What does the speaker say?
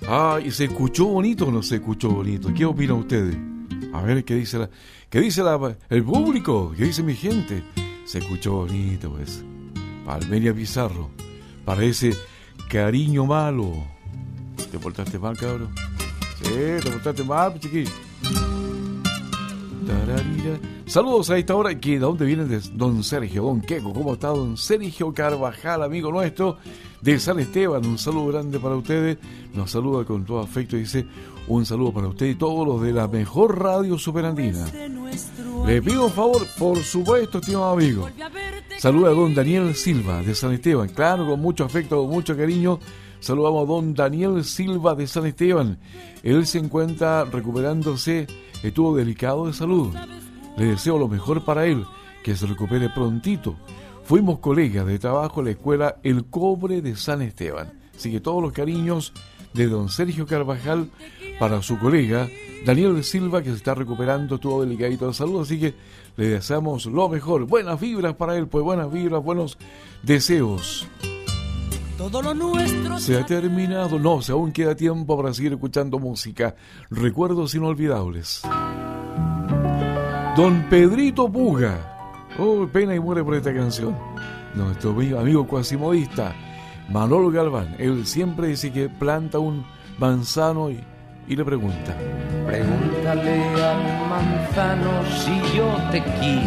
Ah, ¿y se escuchó bonito o no se escuchó bonito? ¿Qué opinan ustedes? A ver, ¿qué dice el público? ¿Qué dice mi gente? Se escuchó bonito, pues. Palmeria Pizarro. Para ese cariño malo. ¿Te portaste mal, cabrón? Sí, te portaste mal, chiquillo. Tararira. Saludos a esta hora. ¿De dónde viene? De don Sergio, don Queco? ¿Cómo está don Sergio Carvajal, amigo nuestro de San Esteban? Un saludo grande para ustedes. Nos saluda con todo afecto y dice un saludo para usted y todos los de la mejor radio superandina. Le pido un favor, por supuesto, estimado amigo. Saluda a don Daniel Silva de San Esteban. Claro, con mucho afecto, con mucho cariño. Saludamos a don Daniel Silva de San Esteban. Él se encuentra recuperándose, estuvo delicado de salud. Le deseo lo mejor para él, que se recupere prontito. Fuimos colegas de trabajo en la escuela El Cobre de San Esteban. Así que todos los cariños de don Sergio Carvajal para su colega Daniel Silva, que se está recuperando, todo delicadito de salud. Así que le deseamos lo mejor. Buenas vibras para él, pues buenas vibras, buenos deseos. Todo lo nuestro se ha terminado. No, aún queda tiempo para seguir escuchando música. Recuerdos inolvidables. Don Pedrito Puga. Oh, pena y muere por esta canción. Nuestro amigo cuasimodista Manolo Galván. Él siempre dice que planta un manzano y le pregunta: pregúntale al manzano si yo te quiero.